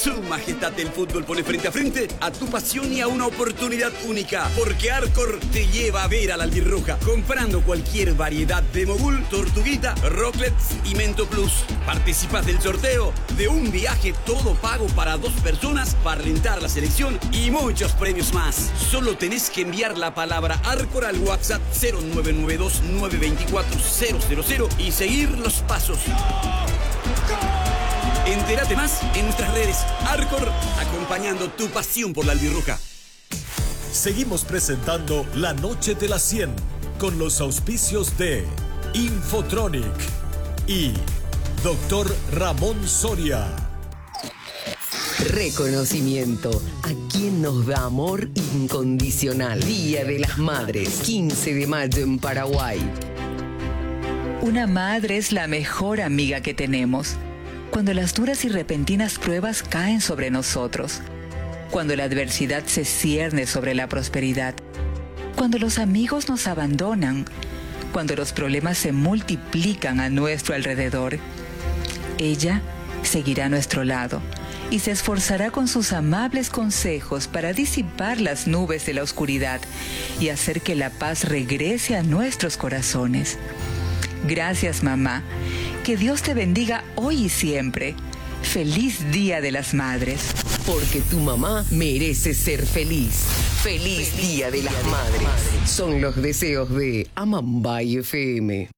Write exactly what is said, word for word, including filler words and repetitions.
Su majestad el fútbol pone frente a frente a tu pasión y a una oportunidad única, porque Arcor te lleva a ver a la albirroja comprando cualquier variedad de mogul, tortuguita, rocklets y Mento Plus. Participas del sorteo de un viaje todo pago para dos personas para alentar la selección y muchos premios más. Solo tenés que enviar la palabra Arcor al WhatsApp cero nueve nueve dos nueve dos cuatro cero cero cero y seguir los pasos. Entérate más en nuestras redes. Arcor, acompañando tu pasión por la albirroja. Seguimos presentando La Noche de las cien con los auspicios de Infotronic y Doctor Ramón Soria. Reconocimiento a quien nos da amor incondicional. Día de las Madres, quince de mayo en Paraguay. Una madre es la mejor amiga que tenemos. Cuando las duras y repentinas pruebas caen sobre nosotros, cuando la adversidad se cierne sobre la prosperidad, cuando los amigos nos abandonan, cuando los problemas se multiplican a nuestro alrededor, ella seguirá a nuestro lado y se esforzará con sus amables consejos para disipar las nubes de la oscuridad y hacer que la paz regrese a nuestros corazones. Gracias, mamá. Que Dios te bendiga hoy y siempre. Feliz Día de las Madres. Porque tu mamá merece ser feliz. Feliz Día de las Madres. Son los deseos de Amambay F M.